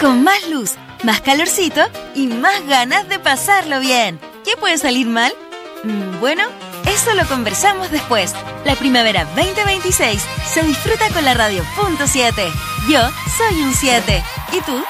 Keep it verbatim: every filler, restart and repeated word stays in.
Con más luz, más calorcito y más ganas de pasarlo bien. ¿Qué puede salir mal? Bueno, eso lo conversamos después. La primavera veinte veintiséis se disfruta con la radio punto siete. Yo soy un siete. ¿Y tú?